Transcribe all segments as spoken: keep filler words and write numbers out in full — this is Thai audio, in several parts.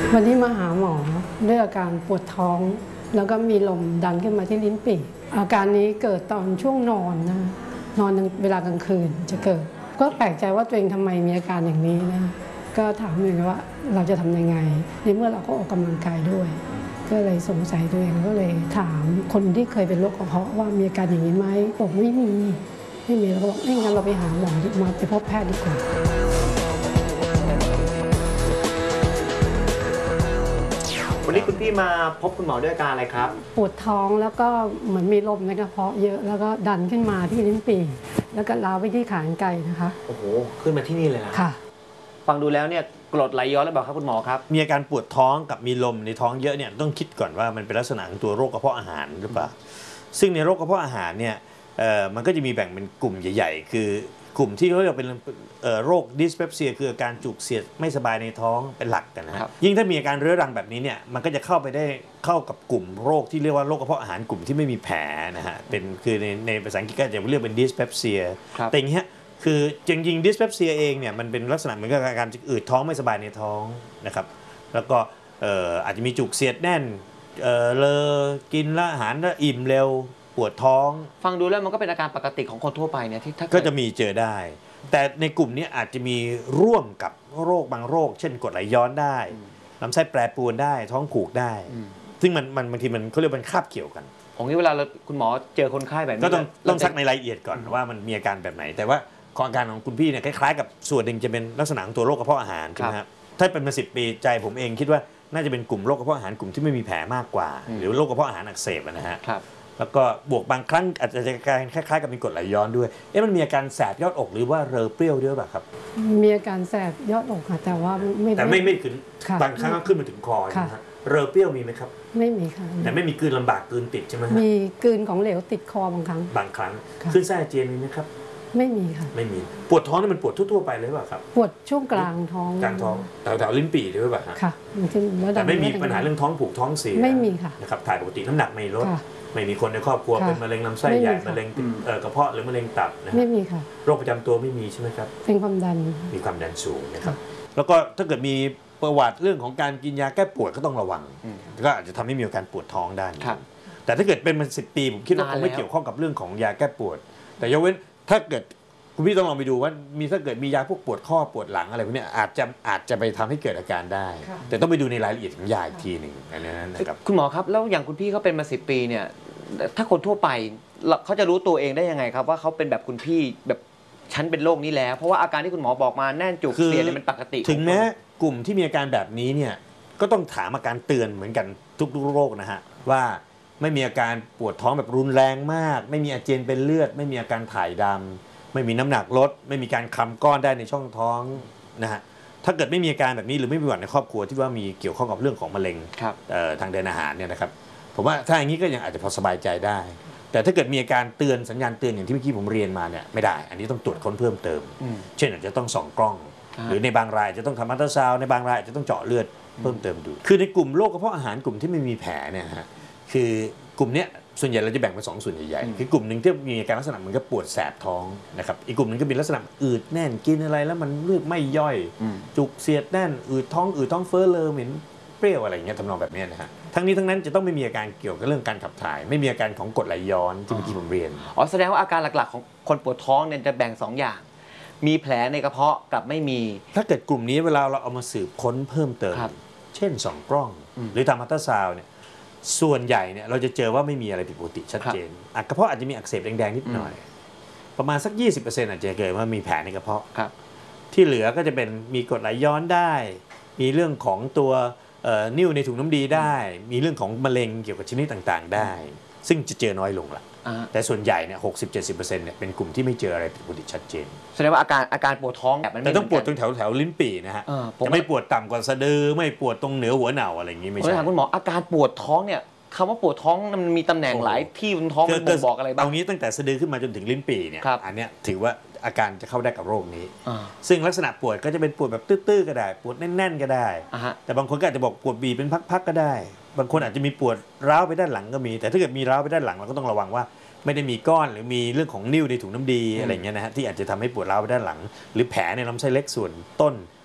วันนี้มาหาหมอด้วยอาการปวดท้องแล้วก็มีลมดันขึ้นมาที่ลิ้นปี่อาการนี้เกิดตอนช่วงนอนนะนอนเวลากลางคืนจะเกิดก็แปลกใจว่าตัวเองทำไมมีอาการอย่างนี้นะก็ถามเลยว่าเราจะทำยังไงในเมื่อเราก็ออกกำลังกายด้วยก็เลยสงสัยตัวเองก็เลยถามคนที่เคยเป็นโรคกระเพาะว่ามีอาการอย่างนี้ไหมบอกไม่มีไม่มีแล้วก็บอกเอ้ยงั้นเราไปหาหมอดีมาไปพบแพทย์ดีกว่าวันนี้คุณพี่มาพบคุณหมอด้วยอาการอะไรครับปวดท้องแล้วก็เหมือนมีลมในกระเพาะเยอะแล้วก็ดันขึ้นมาที่ลิ้นปี่แล้วก็ล้าวไปที่ขากรรไกรนะคะโอ้โหขึ้นมาที่นี่เลยนะค่ะฟังดูแล้วเนี่ยกรดไหลย้อนหรือเปล่าครับคุณหมอครับมีอาการปวดท้องกับมีลมในท้องเยอะเนี่ยต้องคิดก่อนว่ามันเป็นลักษณะของตัวโรคกระเพาะอาหารหรือเปล่าซึ่งในโรคกระเพาะอาหารเนี่ยมันก็จะมีแบ่งเป็นกลุ่มใหญ่ๆคือกลุ่มที่เขาเรียกเป็นโรคดิสเปปเซียคืออาการจุกเสียดไม่สบายในท้องเป็นหลักกันนะครับยิ่งถ้ามีอาการเรื้อรังแบบนี้เนี่ยมันก็จะเข้าไปได้เข้ากับกลุ่มโรคที่เรียกว่าโรคกระเพาะอาหารกลุ่มที่ไม่มีแผลนะฮะเป็นคือในในภาษาอังกฤษก็จะเรียกเป็นดิสเปปเซียแต่อย่างเงี้ยคือจริงๆดิสเปปเซียเองเนี่ยมันเป็นลักษณะเหมือนกับอาการอืดท้องไม่สบายในท้องนะครับแล้วก็อาจจะมีจุกเสียดแน่นเออเลอกินแล้วอาหารแล้วอิ่มเร็วปวดท้องฟังดูแล้วมันก็เป็นอาการปกติของคนทั่วไปเนี่ยที่ถ้าก็จะมีเจอได้แต่ในกลุ่มนี้อาจจะมีร่วมกับโรคบางโรคเช่นกรดไหลย้อนได้ลำไส้แปรปรวนได้ท้องผูกได้ซึ่งมันมันบางทีมันเขาเรียกมันคาบเกี่ยวกันของนี้เวลาคุณหมอเจอคนไข้แบบนี้ก็ต้องต้องซักในรายละเอียดก่อนว่ามันมีอาการแบบไหนแต่ว่าอาการของคุณพี่เนี่ยคล้ายๆกับส่วนหนึ่งจะเป็นลักษณะของตัวโรคกระเพาะอาหารใช่ไหมครับถ้าเป็นมาสิบปีใจผมเองคิดว่าน่าจะเป็นกลุ่มโรคกระเพาะอาหารกลุ่มที่ไม่มีแผลมากกว่าหรือโรคกระเพาะอาหารอักเสบนะฮะแล้วก็บวกบางครั้งอาจจะการคล้ายๆกับมีกรดไหลย้อนด้วยเอ๊ะมันมีอาการแสบยอดอกหรือว่าเรอเปรี้ยวด้วยป่ะครับมีอาการแสบยอดอกค่ะแต่ว่าไม่แต่ไม่ไม่ขึ้นบางครั้งก็ขึ้นมาถึงคอนะฮะเรอเปรี้ยวมีไหมครับไม่มีค่ะแต่ไม่มีกลืนลำบากกลืนติดใช่ไหมมีกลืนของเหลวติดคอบางครั้งบางครั้งขึ้นไส้อาเจียนมีไหมครับไม่มีค่ะไม่มีปวดท้องนี่มันปวดทั่วๆไปเลยป่ะครับปวดช่วงกลางท้องกลางท้องแถวๆลิ้นปี่ด้วยป่ะค่ะแต่ไม่มีปัญหาเรื่องท้องผูกท้องเสียไม่มีค่ะนะครับถ่ายปกติน้ำหนักไม่ลดไม่มีคนในครอบครัวเป็นมะเร็งลำไส้ใหญ่มะเร็งกระเพาะหรือมะเร็งตับนะไม่มีค่ะโรคประจำตัวไม่มีใช่ไหมครับเป็นความดันมีความดันสูงนะครับแล้วก็ถ้าเกิดมีประวัติเรื่องของการกินยาแก้ปวดก็ต้องระวังก็อาจจะทำให้มีอาการปวดท้องได้แต่ถ้าเกิดเป็นมาสิบปีผมคิดว่าคงไม่เกี่ยวข้องกับเรื่องของยาแก้ปวดแต่ยกเว้นถ้าเกิดคุณพี่ต้องลองไปดูว่ามีถ้าเกิดมียาพวกปวดข้อปวดหลังอะไรพวกนี้อาจจะอาจจะไปทำให้เกิดอาการได้แต่ต้องไปดูในรายละเอียดของยาอีกทีหนึ่งอันนั้นนะครับคุณหมอครับแล้วอย่างคุณพี่เขาเป็นมาสิบปีเนี่ยถ้าคนทั่วไปเขาจะรู้ตัวเองได้ยังไงครับว่าเขาเป็นแบบคุณพี่แบบฉันเป็นโรคนี้แล้วเพราะว่าอาการที่คุณหมอบอกมาแน่นจุกเสียดเนี่ยมันปกติถึงแม้กลุ่มที่มีอาการแบบนี้เนี่ยก็ต้องถามอาการเตือนเหมือนกันทุกๆโรคนะฮะว่าไม่มีอาการปวดท้องแบบรุนแรงมากไม่มีอาเจียนเป็นเลือดไม่มีอาการถ่ายดำไม่มีน้ำหนักลดไม่มีการคลำก้อนได้ในช่องท้องนะฮะถ้าเกิดไม่มีอาการแบบนี้หรือไม่มีประวัติในครอบครัวที่ว่ามีเกี่ยวข้องกับเรื่องของมะเร็งทางเดินอาหารเนี่ยนะครับผมว่าถ้าอย่างนี้ก็ยังอาจจะพอสบายใจได้แต่ถ้าเกิดมีอาการเตือนสัญญาณเตือนอย่างที่เมื่อกี้ผมเรียนมาเนี่ยไม่ได้อันนี้ต้องตรวจค้นเพิ่มเติมเช่นอาจจะต้องส่องกล้องหรือในบางรายจะต้องทำอัลตราซาวน์ในบางรายจะต้องเจาะเลือดเพิ่มเติมดูคือในกลุ่มโรคกระเพาะอาหารกลุ่มที่ไม่มีแผลเนี่ยฮะคือกลุ่มนี้ส่วนใหญ่เราจะแบ่งเป็นสองส่วนใหญ่ๆคือกลุ่มหนึ่งที่มีอาการลักษณะเหมือนกับปวดแสบท้องนะครับอีกกลุ่มหนึ่งก็เป็นลักษณะอืดแน่นกินอะไรแล้วมันเลือดไม่ย่อยจุกเสียดแน่นอืดท้องอืดท้องเฟ้อเลอเหม็นเปรี้ยวอะไรอย่างเงี้ยทำนองแบบนี้นะฮะทั้งนี้ทั้งนั้นจะต้องไม่มีอาการเกี่ยวกับเรื่องการขับถ่ายไม่มีอาการของกรดไหลย้อนที่เมื่อกี้ผมเรียนอ๋อแสดงว่าอาการหลักๆของคนปวดท้องเนี่ยจะแบ่งสองอย่างมีแผลในกระเพาะกับไม่มีถ้าเกิดกลุ่มนี้เวลาเราเอามาสืบค้นเพิ่มเติมเช่นส่องกล้องหรือทำอัลตราซาวน์เนี่ยส่วนใหญ่เนี่ยเราจะเจอว่าไม่มีอะไรผิดปกติชัดเจนกระเพาะอาจจะมีอักเสบแดงๆนิดหน่อยประมาณสัก ยี่สิบเปอร์เซ็นต์ อาจจะเกิดว่ามีแผลในกระเพาะที่เหลือก็จะเป็นมีกรดไหลย้อนได้มีเรื่องของตัวนิ่วในถุงน้ำดีได้มีเรื่องของมะเร็งเกี่ยวกับชนิดต่างๆได้ซึ่งจะเจอน้อยลงละแต่ส่วนใหญ่เนี่ย หกสิบถึงเจ็ดสิบเปอร์เซ็นต์ เนี่ยเป็นกลุ่มที่ไม่เจออะไรผิดปกติชัดเจนแสดงว่าอาการอาการปวดท้องแต่ต้องปวดตรงแถวแถวลิ้นปี่นะฮะจะไม่ปวดต่ำกว่าสะดือไม่ปวดตรงเหนือหัวเหน่าอะไรอย่างนี้ไม่ใช่ถามคุณหมออาการปวดท้องเนี่ยคำว่าปวดท้องมันมีตำแหน่งหลายที่บนท้องมันบ่งบอกอะไรบ้างเอางี้ตั้งแต่สะดือขึ้นมาจนถึงลิ้นปี่เนี่ยอันเนี้ยถือว่าอาการจะเข้าได้กับโรคนี้ซึ่งลักษณะปวดก็จะเป็นปวดแบบตื้อๆก็ได้ปวดแน่นๆก็ได้แต่บางคนก็อาจจะบอกปวดบีบเป็นพักๆก็ได้บางคนอาจจะมีปวดร้าวไปด้านหลังก็มีแต่ถ้าเกิดมีร้าวไปด้านหลังเราก็ต้องระวังว่าไม่ได้มีก้อนหรือมีเรื่องของนิ่วในถุงน้ำดีอะไรเงี้ยนะฮะที่อาจจะทำให้ปวดร้าวไปด้านหลังหรือแผลในลำไส้เล็กส่วนต้น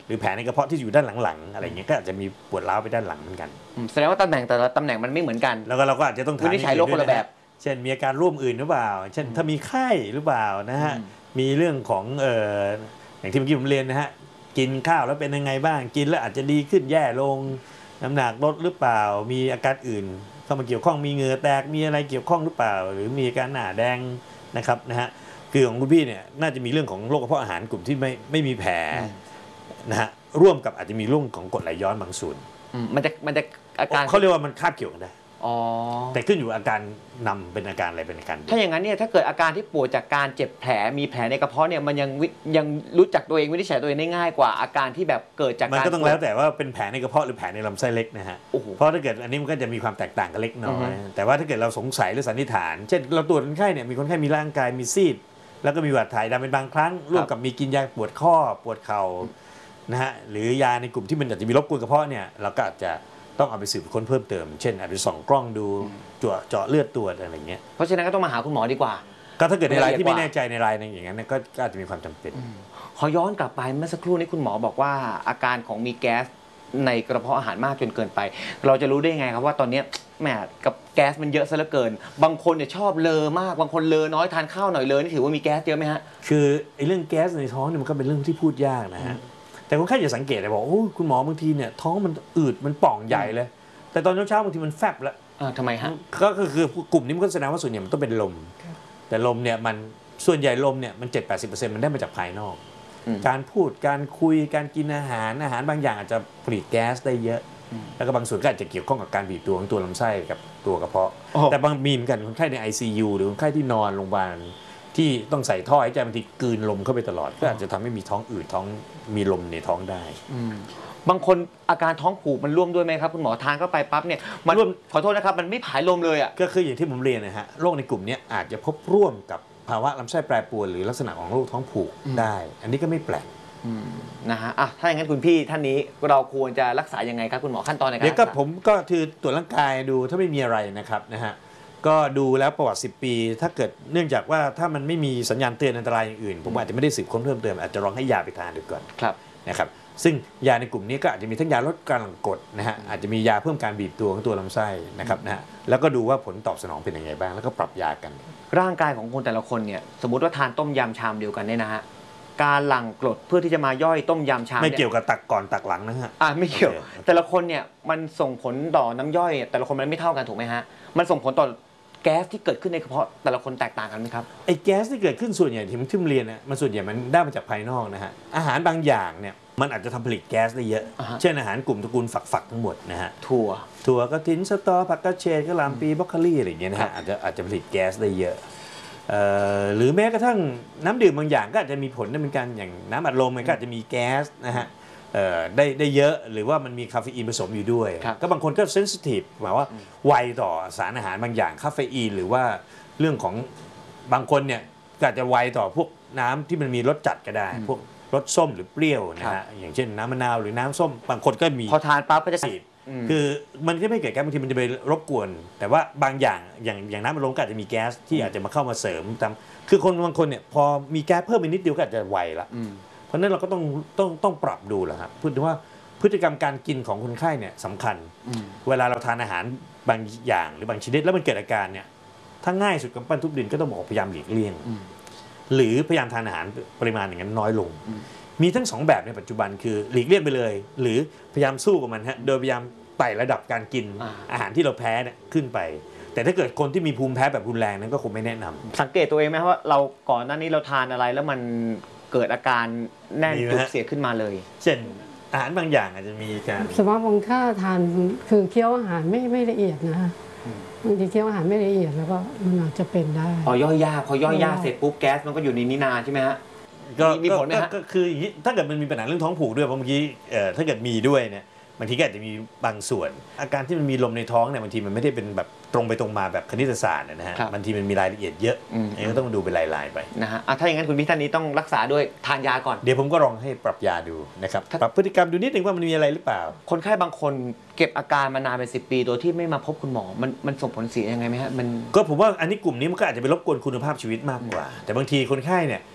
หรือแผลในกระเพาะที่อยู่ด้านหลังๆอะไรเงี้ยก็อาจจะมีปวดร้าวไปด้านหลังเหมือนกันแสดงว่าตำแหน่งแต่ละตำแหน่งมันไม่เหมือนกันแล้วก็เราก็อาจจะต้องถามวินิจฉัยโรคคนละแบบเช่นมีอาการร่วมอื่นหรือเปล่าเช่นถ้ามีไข้หรือเปล่านะฮะมีเรื่องของเอ่ออย่างที่เมื่อกี้ผมเรียนนะฮะกินข้าวแล้วเป็นยังไงบ้างกินแล้วอาจจะดีขึ้นแย่ลงน้ำหนักลดหรือเปล่ามีอาการอื่นเข้ามาเกี่ยวข้องมีเหงื่อแตกมีอะไรเกี่ยวข้องหรือเปล่าหรือมีอาการหน้าแดงนะครับนะฮะคือของคุณพี่เนี่ยน่าจะมีเรื่องของโรคกระเพาะอาหารกลุ่มที่ไม่ไม่มีแผลนะฮะร่วมกับอาจจะมีเรื่องของกรดไหลย้อนบางส่วนมันจะมันจะอาการเขาเรียกว่ามันคาบเกี่ยวกันได้แต่ขึ้นอยู่อาการนำเป็นอาการอะไรเป็นอาการถ้าอย่างนั้นเนี่ยถ้าเกิดอาการที่ปวดจากการเจ็บแผลมีแผลในกระเพาะเนี่ยมันยังยังรู้จักตัวเองวินิจฉัยตัวเองได้ง่ายกว่าอาการที่แบบเกิดจากมันก็ต้องแล้วแต่ว่าเป็นแผลในกระเพาะหรือแผลในลำไส้เล็กนะฮะเพราะถ้าเกิดอันนี้มันก็จะมีความแตกต่างกันเล็กน้อยแต่ว่าถ้าเกิดเราสงสัยหรือสันนิษฐานเช่นเราตรวจคนไข้เนี่ยมีคนไข้มีร่างกายมีซีดแล้วก็มีหวัดถ่ายดำเป็นบางครั้งร่วมกับมีกินยาปวดข้อปวดเข่านะฮะหรือยาในกลุ่มที่มันอาจจะมีรบกวนกระเพาะเนี่ยเราก็อาจจะต้องเอาไปสืบค้นเพิ่มเติมเช่นอาจจะส่องกล้องดูเจาะเจาะเลือดตรวจอะไรเงี้ยเพราะฉะนั้นก็ต้องมาหาคุณหมอดีกว่าก็ถ้าเกิดในรายที่ไม่แน่ใจในรายนึงอย่างนั้นก็อาจจะมีความจำเป็นขอย้อนกลับไปเมื่อสักครู่นี้คุณหมอบอกว่าอาการของมีแก๊สในกระเพาะอาหารมากจนเกินไปเราจะรู้ได้ยังไงครับว่าตอนนี้แหมกับแก๊สมันเยอะซะเหลือเกินบางคนเนี่ยชอบเลอมากบางคนเลอน้อยทานข้าวหน่อยเลอนี่ถือว่ามีแก๊สเยอะไหมฮะคือไอ้เรื่องแก๊สในท้องเนี่ยมันก็เป็นเรื่องที่พูดยากนะฮะแต่คนไข้อย่าสังเกตเลยบอกโอ้คุณหมอบางทีเนี่ยท้องมันอืดมันป่องใหญ่เลยแต่ตอนเช้าๆบางทีมันแฟบแล้วทำไมฮะก็คือกลุ่มนี้มันก็แสดงว่าส่วนใหญ่มันต้องเป็นลมแต่ลมเนี่ยมันส่วนใหญ่ลมเนี่ยมัน เจ็ดถึงแปดสิบเปอร์เซ็นต์ มันได้มาจากภายนอกการพูดการคุยการกินอาหารอาหารบางอย่างอาจจะผลิตแก๊สได้เยอะแล้วก็บางส่วนก็อาจจะเกี่ยวข้องกับการบีบตัวของตัวลำไส้กับตัวกระเพาะแต่บางมีเหมือนกันคนไข้ใน ไอ ซี ยู หรือคนไข้ที่นอนโรงพยาบาลที่ต้องใส่ท่อหายใจบางทีกลืนลมเข้าไปตลอดก็อาจจะทำให้มีท้องอืดท้องมีลมในท้องได้บางคนอาการท้องผูกมันร่วมด้วยไหมครับคุณหมอทานเข้าไปปั๊บเนี่ยมันขอโทษนะครับมันไม่ผายลมเลยอ่ะก็คืออย่างที่ผมเรียนนะฮะโรคในกลุ่มนี้อาจจะพบร่วมกับภาวะลำไส้แปรปรวนหรือลักษณะของโรคท้องผูกได้อันนี้ก็ไม่แปลกนะฮะอ่ะถ้าอย่างนั้นคุณพี่ท่านนี้เราควรจะรักษายังไงครับคุณหมอขั้นตอนในการเดี๋ยวก็ผมก็คือตรวจร่างกายดูถ้าไม่มีอะไรนะครับนะฮะก็ดูแล้วประวัติสิบปีถ้าเกิดเนื่องจากว่าถ้ามันไม่มีสัญญาณเตือนอันตรายอย่างอื่นผมอาจจะไม่ได้สืบค้นเพิ่มเติมอาจจะลองให้ยาไปทานดูก่อนนะครับซึ่งยาในกลุ่มนี้ก็อาจจะมีทั้งยาลดการหลั่งกรดนะฮะอาจจะมียาเพิ่มการบีบตัวของตัวลำไส้นะครับนะฮะแล้วก็ดูว่าผลตอบสนองเป็นยังไงบ้างแล้วก็ปรับยากันร่างกายของคนแต่ละคนเนี่ยสมมุติว่าทานต้มยำชามเดียวกันเนี่ยนะฮะการหลั่งกรดเพื่อที่จะมาย่อยต้มยำชามไม่เกี่ยวกับตักก่อนตักหลังนะฮะอ่าไม่เกี่ยวแต่ละคนเนี่ยมันส่งผลต่อน้ำย่อยแต่ละคนมันไม่เท่ากันถูกไหมฮะมันส่งผลต่อแก๊สที่เกิดขึ้นในกระเพาะแต่ละคนแตกต่างกันไหมครับไอ้แก๊สที่เกิดขึ้นส่วนใหญ่ที่ผมที่เรียนนะมันส่วนใหญ่มันได้มาจากภายนอกนะฮะอาหารบางอย่างเนี่ยมันอาจจะทำผลิตแก๊สได้เยอะเช่นอาหารกลุ่มตระกูลฝักๆทั้งหมดนะฮะถั่วถั่วกระถินสตอผักกระเฉดกระหล่ำปีบรอกโคลีอะไรอย่างเงี้ยนะฮะอาจจะอาจจะผลิตแก๊สได้เยอะหรือแม้กระทั่งน้ำดื่มบางอย่างก็อาจจะมีผลได้เหมือนกันอย่างน้ำอัดลมมันก็อาจจะมีแก๊สนะฮะได้ได้เยอะหรือว่ามันมีคาเฟอีนผสมอยู่ด้วยก็บางคนก็เซนซิทีฟหมายว่าไวต่อสารอาหารบางอย่างคาเฟอีนหรือว่าเรื่องของบางคนเนี่ยก็อาจจะไวต่อพวกน้ำที่มันมีรสจัดก็ได้พวกรสส้มหรือเปรี้ยวนะฮะอย่างเช่นน้ำมะนาวหรือน้ำส้มบางคนก็มีพอทานปั๊บก็จะสีคือมันจะไม่เกิดแก๊สบางทีมันจะไปรบกวนแต่ว่าบางอย่างอย่างอย่างน้ำมันลมก็อาจจะมีแก๊สที่อาจจะมาเข้ามาเสริมตามคือคนบางคนเนี่ยพอมีแก๊สเพิ่มไปนิดเดียวก็อาจจะไวละเพราะนั้นเราก็ต้องต้องต้องปรับดูแหละครับพูดถึงว่าพฤติกรรมการกินของคนไข้เนี่ยสำคัญเวลาเราทานอาหารบางอย่างหรือบางชนิดแล้วมันเกิดอาการเนี่ยถ้าง่ายสุดกำปั้นทุบดินก็ต้องบอกพยายามหลีกเลี่ยงหรือพยายามทานอาหารปริมาณอย่างนั้นน้อยลงมีทั้งสองแบบในปัจจุบันคือหลีกเลี่ยงไปเลยหรือพยายามสู้กับมันฮะโดยพยายามไต่ระดับการกินอาหารที่เราแพ้เนี่ยขึ้นไปแต่ถ้าเกิดคนที่มีภูมิแพ้แบบรุนแรงนั้นก็คงไม่แนะนำสังเกตตัวเองไหมว่าเราก่อนหน้านี้เราทานอะไรแล้วมันเกิดอาการแน่นจุกเสียขึ้นมาเลยเช่นอาหารบางอย่างอาจจะมีการสมมติบางท่าทานคือเคี้ยวอาหารไม่ไม่ละเอียดนะบางทีเคี้ยวอาหารไม่ละเอียดแล้วก็มันอาจจะเป็นได้อ๋อย่อยยากพอย่อยยากเสร็จปุ๊บแก๊สมันก็อยู่ในนี้นานใช่ไหมฮะก็มีผลไหมฮะก็คือถ้าเกิดมันมีปัญหาเรื่องท้องผูกด้วยเพราะเมื่อกี้ถ้าเกิดมีด้วยเนี่ยบางทีก็อาจจะมีบางส่วนอาการที่มันมีลมในท้องเนี่ยบางทีมันไม่ได้เป็นแบบตรงไปตรงมาแบบคณิตศาสตร์นะฮะบางทีมันมีรายละเอียดเยอะอันนี้ก็ต้องดูเป็นรายๆไปนะฮะถ้าอย่างนั้นคุณพี่ท่านนี้ต้องรักษาด้วยทานยาก่อนเดี๋ยวผมก็ลองให้ปรับยาดูนะครับปรับพฤติกรรมดูนิดนึงว่ามันมีอะไรหรือเปล่าคนไข้บางคนเก็บอาการมานานเป็นสิบปีโดยที่ไม่มาพบคุณหมอมันมันส่งผลเสียยังไงไหมฮะมันก็ผมว่าอันนี้กลุ่มนี้มันก็อาจจะไปรบกวนคุณภาพชีวิตมากกว่าแต่บางทีคนไข้เนี่ย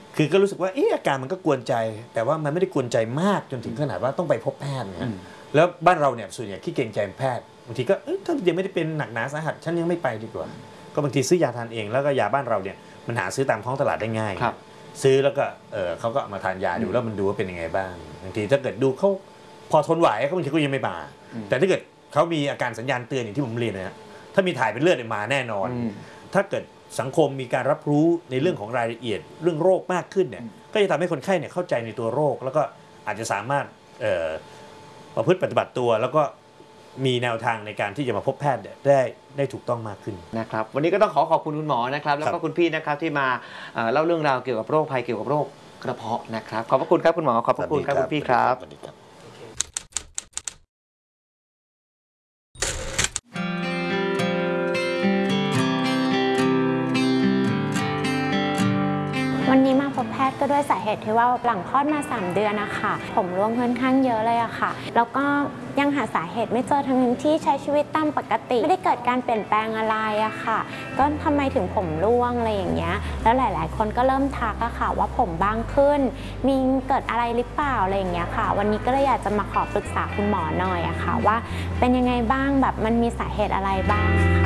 คือก็รู้สึกว่าเอออาการมันก็กวนใจแต่ว่ามันไม่ได้กวนใจมากจนถึงขนาดว่าต้องไปพบแพทย์นะแล้วบ้านเราเนี่ยส่วนใหญ่ขี้เกรงใจแพทย์บางทีก็ถ้ายังไม่ได้เป็นหนักหนาสาหัสฉันยังไม่ไปดีกว่าก็บางทีซื้อยาทานเองแล้วก็ยาบ้านเราเนี่ยมันหาซื้อตามท้องตลาดได้ง่ายซื้อแล้วก็เออเขาก็มาทานยาดูแล้วมันดูว่าเป็นยังไงบ้างบางทีถ้าเกิดดูเขาพอทนไหวเขาบางทีก็ยังไม่มาแต่ถ้าเกิดเขามีอาการสัญญาณเตือนอย่างที่ผมเรียนนะถ้ามีถ่ายเป็นเลือดมาแน่นอนถ้าเกิดสังคมมีการรับรู้ในเรื่องของรายละเอียดเรื่องโรคมากขึ้นเนี่ยก็จะทำให้คนไข้เนี่ยเข้าใจในตัวโรคแล้วก็อาจจะสามารถประพฤติปฏิบัติตัวแล้วก็มีแนวทางในการที่จะมาพบแพทย์ได้ได้ถูกต้องมากขึ้นนะครับวันนี้ก็ต้องขอขอบคุณคุณหมอนะครับแล้วก็คุณพี่นะครับที่มาเล่าเรื่องราวเกี่ยวกับโรคภัยเกี่ยวกับโรคกระเพาะนะครับขอบพระคุณครับคุณหมอขอบพระคุณครับคุณพี่ครับวันนี้มาพบแพทย์ก็ด้วยสาเหตุที่ว่าหลังคลอดมาสามเดือนนะคะผมร่วงค่อนข้างเยอะเลยอะค่ะแล้วก็ยังหาสาเหตุไม่เจอทั้งที่ใช้ชีวิตตามปกติไม่ได้เกิดการเปลี่ยนแปลงอะไรอะค่ะก็ทำไมถึงผมร่วงอะไรอย่างเงี้ยแล้วหลายๆคนก็เริ่มทักอะค่ะว่าผมบางขึ้นมีเกิดอะไรหรือเปล่าอะไรอย่างเงี้ยค่ะวันนี้ก็เลยอยากจะมาขอปรึกษาคุณหมอหน่อยอะค่ะว่าเป็นยังไงบ้างแบบมันมีสาเหตุอะไรบ้างค่ะ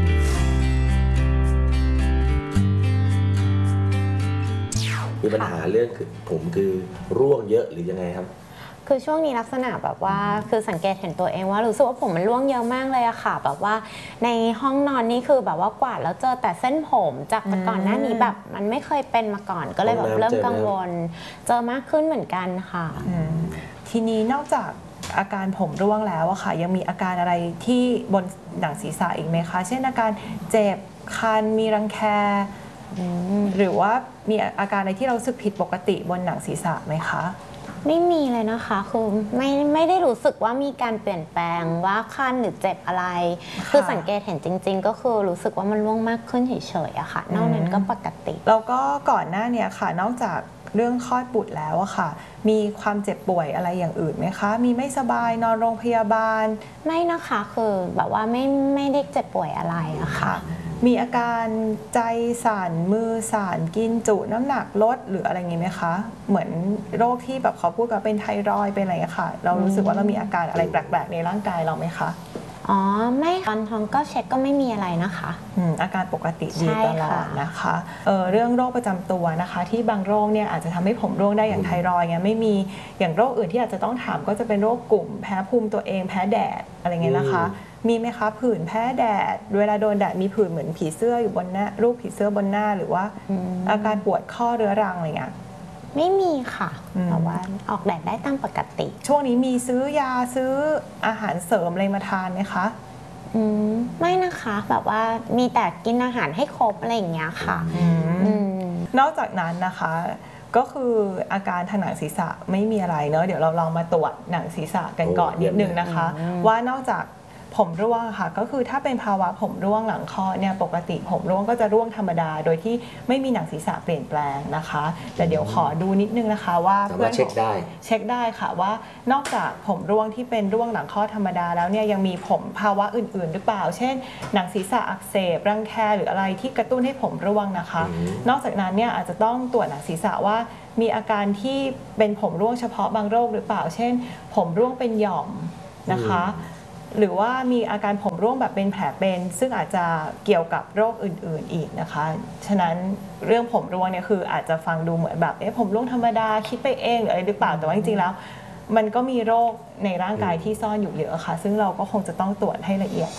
คือปัญหาเรื่องคือผมคือร่วงเยอะหรือยังไงครับคือช่วงนี้ลักษณะแบบว่าคือสังเกตเห็นตัวเองว่ารู้สึกว่าผมมันร่วงเยอะมากเลยอะค่ะแบบว่าในห้องนอนนี่คือแบบว่ากวาดแล้วเจอแต่เส้นผมจากแต่ก่อนหน้านี้แบบมันไม่เคยเป็นมาก่อนก็เลยแบบเริ่มกังวลเจอมากขึ้นเหมือนกันค่ะทีนี้นอกจากอาการผมร่วงแล้วอะค่ะยังมีอาการอะไรที่บนหนังศีรษะอีกไหมคะเช่นอาการเจ็บคันมีรังแคหรือว่ามีอาการอะไรที่เราสึกผิดปกติบนหนังศีรษะไหมคะไม่มีเลยนะคะคือไม่ไม่ได้รู้สึกว่ามีการเปลี่ยนแปลงว่าคันหรือเจ็บอะไรคือสังเกตเห็นจริงๆก็คือรู้สึกว่ามันร่วงมากขึ้นเฉยๆอะค่ะนอกนั้นก็ปกติแล้วก็ก่อนหน้านี้ค่ะนอกจากเรื่องคลอดบุตรแล้วอะค่ะมีความเจ็บป่วยอะไรอย่างอื่นไหมคะมีไม่สบายนอนโรงพยาบาลไม่นะคะคือแบบว่าไม่ไม่ได้เจ็บป่วยอะไรอะค่ะมีอาการใจสั่นมือสั่นกินจุน้ำหนักลดหรืออะไรอย่างนี้ไหมคะเหมือนโรคที่แบบเขาพูดกันเป็นไทรอยด์เป็นอะไรค่ะเรารู้สึกว่าเรามีอาการอะไรแปลกๆในร่างกายเราไหมคะอ๋อไม่ตอนท้องก็เช็คก็ไม่มีอะไรนะคะอืมอาการปกติดีตลอดนะคะเออเรื่องโรคประจำตัวนะคะที่บางโรคเนี่ยอาจจะทำให้ผมร่วงได้อย่างไทรอยด์เนี่ยไม่มีอย่างโรคอื่นที่อาจจะต้องถามก็จะเป็นโรคกลุ่มแพ้ภูมิตัวเองแพ้แดดอะไรเงี้ยนะคะมีไหมคะผื่นแพ้แดดเวลาโดนแดดมีผื่นเหมือนผีเสื้ออยู่บนหน้ารูปผีเสื้อบนหน้าหรือว่าอาการปวดข้อเรื้อรังอะไรเงี้ยไม่มีค่ะแต่ว่าออกแดดได้ตามปกติช่วงนี้มีซื้อยาซื้ออาหารเสริมอะไรมาทานไหมคะอืมไม่นะคะแบบว่ามีแต่กินอาหารให้ครบอะไรอย่างเงี้ยค่ะนอกจากนั้นนะคะก็คืออาการทางหนังศีรษะไม่มีอะไรเนอะเดี๋ยวเราลองมาตรวจหนังศีรษะกันก่อนนิดนึงนะคะว่านอกจากผมร่วงค่ะก็คือถ้าเป็นภาวะผมร่วงหลังคลอดเนี่ยปกติผมร่วงก็จะร่วงธรรมดาโดยที่ไม่มีหนังศีรษะเปลี่ยนแปลงนะคะแต่เดี๋ยวขอดูนิดนึงนะคะว่าเพื่อนเช็คได้เช็คได้ค่ะว่านอกจากผมร่วงที่เป็นร่วงหลังคลอดธรรมดาแล้วเนี่ยยังมีผมภาวะอื่นๆหรือเปล่าเช่นหนังศีรษะอักเสบรังแคหรืออะไรที่กระตุ้นให้ผมร่วงนะคะนอกจากนั้นเนี่ยอาจจะต้องตรวจหนังศีรษะว่ามีอาการที่เป็นผมร่วงเฉพาะบางโรคหรือเปล่าเช่นผมร่วงเป็นหย่อมนะคะหรือว่ามีอาการผมร่วงแบบเป็นแผลเป็นซึ่งอาจจะเกี่ยวกับโรคอื่นๆอีกนะคะฉะนั้นเรื่องผมร่วงเนี่ยคืออาจจะฟังดูเหมือนแบบเอ๊ะผมร่วงธรรมดาคิดไปเองหรืออะไรหรือเปล่าแต่ว่าจริงๆแล้วมันก็มีโรคในร่างกายที่ซ่อนอยู่เยอะค่ะซึ่งเราก็คงจะต้องตรวจให้ละเอียด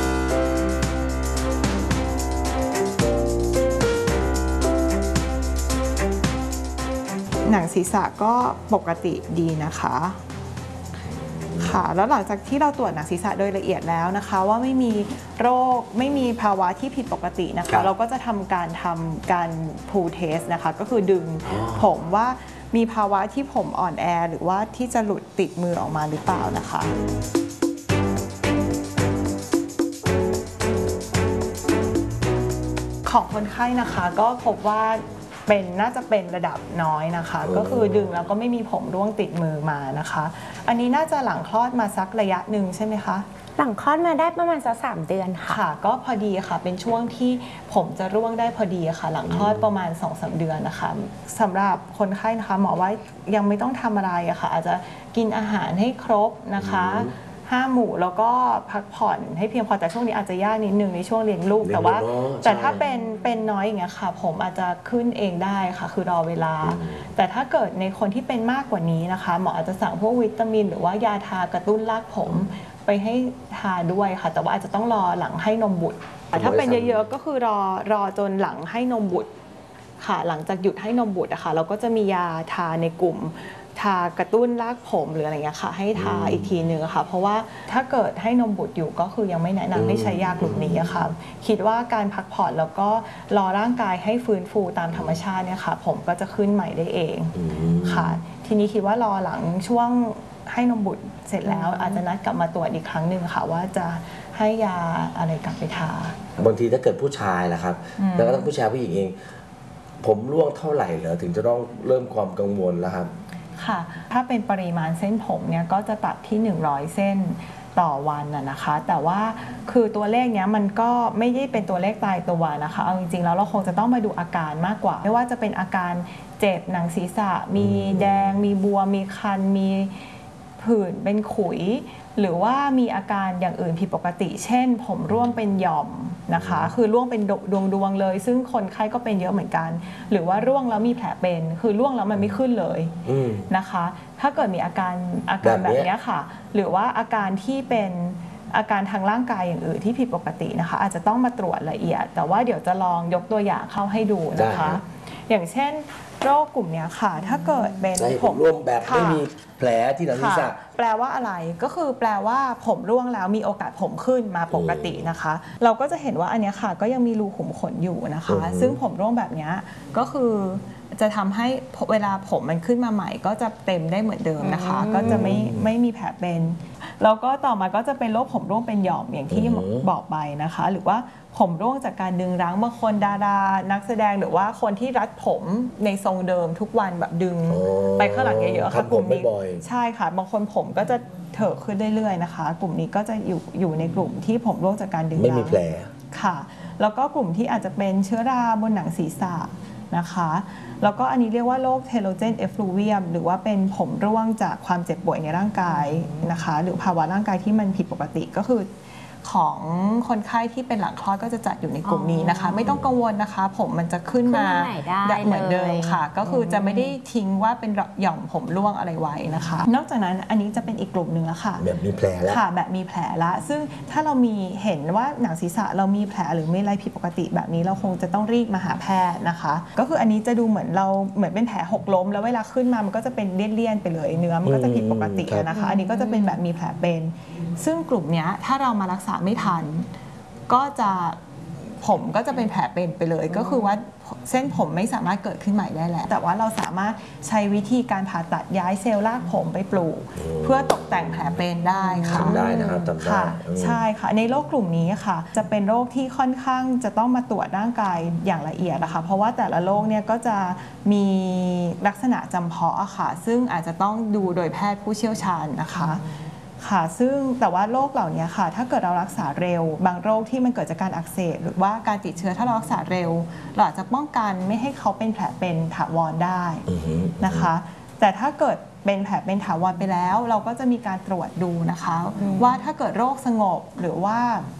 หนังศีรษะก็ปกติดีนะคะค่ะแล้วหลังจากที่เราตรวจหนังศีรษะโดยละเอียดแล้วนะคะว่าไม่มีโรคไม่มีภาวะที่ผิดปกตินะคะเราก็จะทำการทำการ pull test นะคะก็คือดึงผมว่ามีภาวะที่ผมอ่อนแอหรือว่าที่จะหลุดติดมือออกมาหรือเปล่านะคะของคนไข้นะคะก็พบว่าเป็นน่าจะเป็นระดับน้อยนะคะ ก็คือดึงแล้วก็ไม่มีผมร่วงติดมือมานะคะ อันนี้น่าจะหลังคลอดมาสักระยะหนึ่งใช่ไหมคะหลังคลอดมาได้ประมาณสักสามเดือนค่ะค่ะก็พอดีค่ะเป็นช่วงที่ผมจะร่วงได้พอดีค่ะหลังคลอดประมาณ สองถึงสาม เดือนนะคะสำหรับคนไข้นะคะหมอว่ายังไม่ต้องทำอะไรอะค่ะอาจจะกินอาหารให้ครบนะคะห้าหมู่แล้วก็พักผ่อนให้เพียงพอแต่ช่วงนี้อาจจะยากนิดนึงในช่วงเลี้ยงลูกแต่ว่าแต่ถ้าเป็นเป็นน้อยอย่างเงี้ยค่ะผมอาจจะขึ้นเองได้ค่ะคือรอเวลาแต่ถ้าเกิดในคนที่เป็นมากกว่านี้นะคะหมออาจจะสั่งพวกวิตามินหรือว่ายาทากระตุ้นรากผมไปให้ทาด้วยค่ะแต่ว่าอาจจะต้องรอหลังให้นมบุตรถ้าเป็นเยอะๆก็คือรอรอจนหลังให้นมบุตรค่ะหลังจากหยุดให้นมบุตรนะคะเราก็จะมียาทาในกลุ่มทากระตุ้นรากผมหรืออะไรเงี้ยค่ะให้ทาอีกทีนึงค่ะเพราะว่าถ้าเกิดให้นมบุตรอยู่ก็คือยังไม่แนะนำให้ใช้ยากลุ่มนี้ค่ะคิดว่าการพักผ่อนแล้วก็รอร่างกายให้ฟื้นฟูตามธรรมชาติเนี่ยค่ะผมก็จะขึ้นใหม่ได้เองค่ะทีนี้คิดว่ารอหลังช่วงให้นมบุตรเสร็จแล้วอาจจะนัดกลับมาตรวจอีกครั้งหนึ่งค่ะว่าจะให้ยาอะไรกลับไปทาบางทีถ้าเกิดผู้ชายล่ะครับแล้วก็ทั้งผู้ชายผู้หญิงเองผมร่วงเท่าไหร่เหรอถึงจะต้องเริ่มความกังวลแล้วครับค่ะถ้าเป็นปริมาณเส้นผมเนี่ยก็จะตัดที่หนึ่งร้อยเส้นต่อวันน่ะนะคะแต่ว่าคือตัวเลขเนี้ยมันก็ไม่ได้เป็นตัวเลขตายตัวนะคะเอาจริงๆแล้วเราคงจะต้องมาดูอาการมากกว่าไม่ว่าจะเป็นอาการเจ็บหนังศีรษะมีแดงมีบวมมีคันมีผื่นเป็นขุยหรือว่ามีอาการอย่างอื่นผิดปกติเช่นผมร่วงเป็นหย่อมนะคะคือร่วงเป็นดวงดวงเลยซึ่งคนไข้ก็เป็นเยอะเหมือนกันหรือว่าร่วงแล้วมีแผลเป็นคือร่วงแล้วมันไม่ขึ้นเลยนะคะถ้าเกิดมีอาการอาการแบบนี้ค่ะหรือว่าอาการที่เป็นอาการทางร่างกายอย่างอื่นที่ผิดปกตินะคะอาจจะต้องมาตรวจละเอียดแต่ว่าเดี๋ยวจะลองยกตัวอย่างเข้าให้ดูนะคะอย่างเช่นโรคกลุ่มนี้ค่ะถ้าเกิดเป็นผมร่วงแบบไม่มีแผลที่หนังศีรษะแปลว่าอะไรก็คือแปลว่าผมร่วงแล้วมีโอกาสผมขึ้นมาปกตินะคะเราก็จะเห็นว่าอันนี้ค่ะก็ยังมีรูขุมขนอยู่นะคะซึ่งผมร่วงแบบนี้ก็คือจะทำให้เวลาผมมันขึ้นมาใหม่ก็จะเต็มได้เหมือนเดิมนะคะก็จะไม่ไม่มีแผลเป็นแล้วก็ต่อมาก็จะเป็นโรคผมร่วงเป็นหย่อมอย่างที่บอกไปนะคะหรือว่าผมร่วงจากการดึงรั้งบางคนดารานักแสดงหรือว่าคนที่รัดผมในทรงเดิมทุกวันแบบดึงไปข้างหลังเยอะๆค่ะกลุ่มนี้ใช่ค่ะบางคนผมก็จะเถอะขึ้นเรื่อยๆนะคะกลุ่มนี้ก็จะอยู่อยู่ในกลุ่มที่ผมร่วงจากการดึงรั้งไม่มีแผลค่ะแล้วก็กลุ่มที่อาจจะเป็นเชื้อราบนหนังศีรษะนะคะแล้วก็อันนี้เรียกว่าโรคเทโลเจนเอฟลูเวียมหรือว่าเป็นผมร่วงจากความเจ็บป่วยในร่างกายนะคะหรือภาวะร่างกายที่มันผิดปกติก็คือของคนไข้ที่เป็นหลังคลอดก็จะจัดอยู่ในกลุ่มนี้นะคะไม่ต้องกังวลนะคะผมมันจะขึ้นมาเหมือนเดิมค่ะก็คือจะไม่ได้ทิ้งว่าเป็นหย่อมผมร่วงอะไรไว้นะคะนอกจากนั้นอันนี้จะเป็นอีกกลุ่มหนึ่งแล้วค่ะแบบมีแผลแล้วค่ะแบบมีแผลละซึ่งถ้าเรามีเห็นว่าหนังศีรษะเรามีแผลหรือมีอะไรผิดปกติแบบนี้เราคงจะต้องรีบมาหาแพทย์นะคะก็คืออันนี้จะดูเหมือนเราเหมือนเป็นแผลหกล้มแล้วเวลาขึ้นมามันก็จะเป็นเลี่ยนๆไปเลยเนื้อมันก็จะผิดปกตินะคะอันนี้ก็จะเป็นแบบมีแผลเป็นซึ่งกลุ่มนี้ถ้าเรามารักษาไม่ทันก็จะผมก็จะเป็นแผลเป็นไปเลยก็คือว่าเส้นผมไม่สามารถเกิดขึ้นใหม่ได้แล้วแต่ว่าเราสามารถใช้วิธีการผ่าตัดย้ายเซลล์รากผมไปปลูกเพื่อตกแต่งแผลเป็นได้ค่ะทำได้นะครับทำได้ใช่ค่ะในโรคกลุ่มนี้ค่ะจะเป็นโรคที่ค่อนข้างจะต้องมาตรวจร่างกายอย่างละเอียดนะคะเพราะว่าแต่ละโรคเนี่ยก็จะมีลักษณะจำเพาะค่ะซึ่งอาจจะต้องดูโดยแพทย์ผู้เชี่ยวชาญนะคะค่ะซึ่งแต่ว่าโรคเหล่านี้ค่ะถ้าเกิดเรารักษาเร็วบางโรคที่มันเกิดจากการอักเสบหรือว่าการติดเชื้อถ้าเรารักษาเร็วเราอาจจะป้องกันไม่ให้เขาเป็นแผลเป็นถาวรได้นะคะแต่ถ้าเกิดเป็นแผลเป็นถาวรไปแล้วเราก็จะมีการตรวจดูนะคะว่าถ้าเกิดโรคสงบหรือว่า